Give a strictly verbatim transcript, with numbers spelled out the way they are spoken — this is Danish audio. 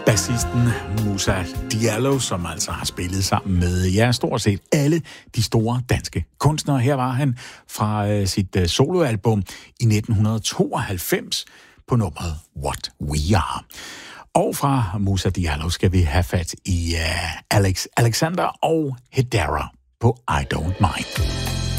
bassisten Moussa Diallo, som altså har spillet sammen med ja, stort set alle de store danske kunstnere. Her var han fra øh, sit øh, soloalbum i nitten tooghalvfems på nummeret What We Are. Og fra Moussa Diallo skal vi have fat i uh, Alex Alexander og Hedera på I Don't Mind.